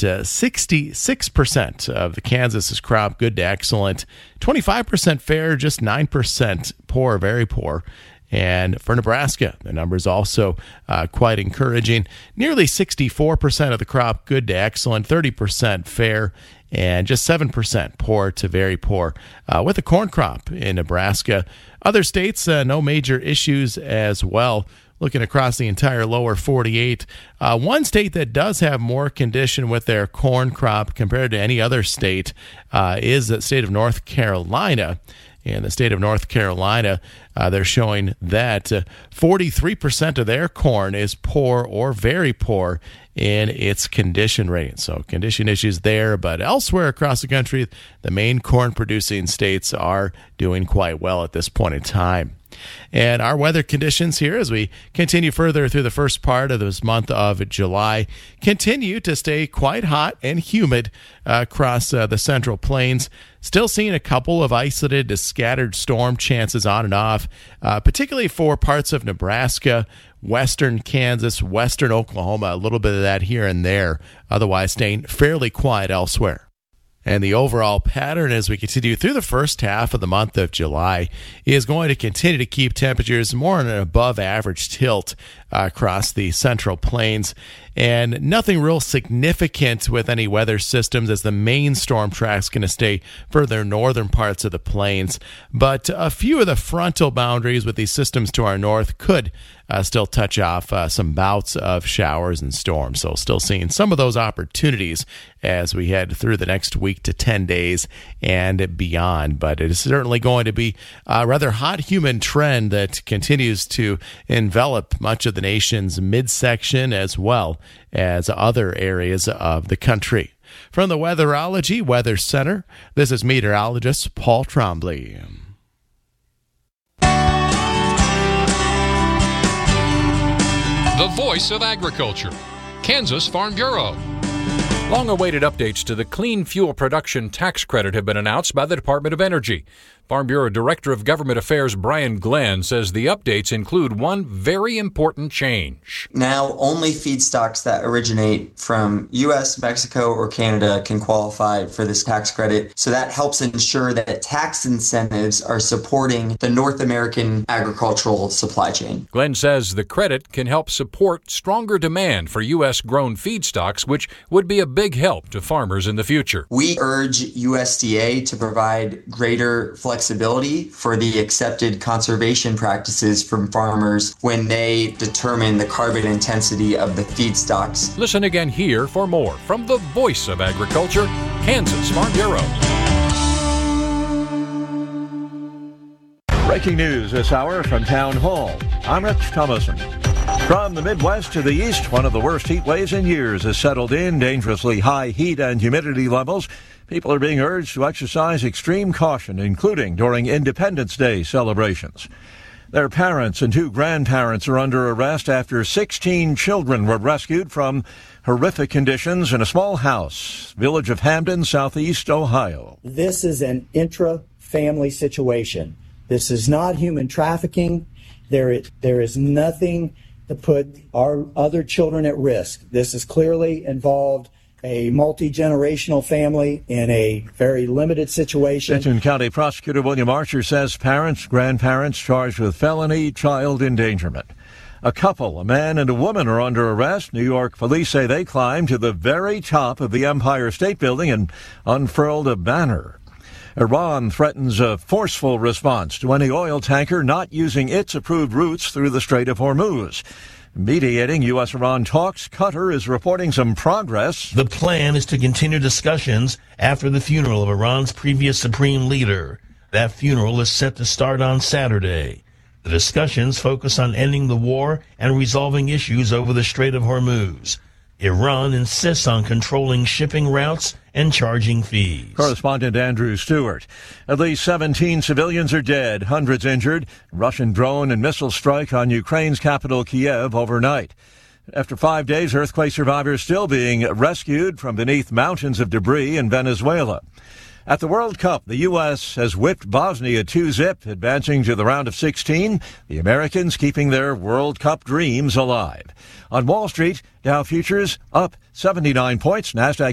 66% of the Kansas is crop good to excellent, 25% fair, just 9% poor, very poor. And for Nebraska, the numbers also quite encouraging. Nearly 64% of the crop good to excellent, 30% fair, and just 7% poor to very poor. With the corn crop in Nebraska, other states, no major issues as well. Looking across the entire lower 48, one state that does have more condition with their corn crop compared to any other state is the state of North Carolina. In the state of North Carolina, they're showing that 43% of their corn is poor or very poor in its condition rating. So condition issues there, but elsewhere across the country, the main corn-producing states are doing quite well at this point in time. And our weather conditions here as we continue further through the first part of this month of July continue to stay quite hot and humid across the Central Plains. Still seeing a couple of isolated to scattered storm chances on and off, particularly for parts of Nebraska, western Kansas, western Oklahoma, a little bit of that here and there, otherwise staying fairly quiet elsewhere. And the overall pattern as we continue through the first half of the month of July is going to continue to keep temperatures more on an above average tilt across the Central Plains. And nothing real significant with any weather systems as the main storm track's going to stay further northern parts of the plains. But a few of the frontal boundaries with these systems to our north could still touch off some bouts of showers and storms. So still seeing some of those opportunities as we head through the next week to 10 days and beyond. But it is certainly going to be a rather hot, humid trend that continues to envelop much of the nation's midsection as well as other areas of the country. From the Weatherology Weather Center, this is meteorologist Paul Trombley. The voice of agriculture, Kansas Farm Bureau. Long-awaited updates to the Clean Fuel Production Tax Credit have been announced by the Department of Energy. Farm Bureau Director of Government Affairs Brian Glenn says the updates include one very important change. Now, only feedstocks that originate from U.S., Mexico, or Canada can qualify for this tax credit. So that helps ensure that tax incentives are supporting the North American agricultural supply chain. Glenn says the credit can help support stronger demand for U.S.-grown feedstocks, which would be a big help to farmers in the future. We urge USDA to provide greater flexibility for the accepted conservation practices from farmers when they determine the carbon intensity of the feedstocks. Listen again here for more from the voice of agriculture, Kansas Farm Bureau. Breaking news this hour from Town Hall. I'm Rich Thomason. From the Midwest to the East, one of the worst heat waves in years has settled in. Dangerously high heat and humidity levels. People are being urged to exercise extreme caution, including during Independence Day celebrations. Their parents and 2 grandparents are under arrest after 16 children were rescued from horrific conditions in a small house, village of Hamden, southeast Ohio. This is an intra-family situation. This is not human trafficking. There is nothing to put our other children at risk. This is clearly involved a multi-generational family in a very limited situation. Benton County Prosecutor William Archer says parents, grandparents charged with felony child endangerment. A couple, a man and a woman, are under arrest. New York police say they climbed to the very top of the Empire State Building and unfurled a banner. Iran threatens a forceful response to any oil tanker not using its approved routes through the Strait of Hormuz. Mediating U.S.-Iran talks, Qatar is reporting some progress. The plan is to continue discussions after the funeral of Iran's previous supreme leader. That funeral is set to start on Saturday. The discussions focus on ending the war and resolving issues over the Strait of Hormuz. Iran insists on controlling shipping routes and charging fees. Correspondent Andrew Stewart. At least 17 civilians are dead, hundreds injured. Russian drone and missile strike on Ukraine's capital, Kiev, overnight. After 5 days, earthquake survivors still being rescued from beneath mountains of debris in Venezuela. At the World Cup, the U.S. has whipped Bosnia 2-0, advancing to the round of 16. The Americans keeping their World Cup dreams alive. On Wall Street, Dow futures up 79 points. NASDAQ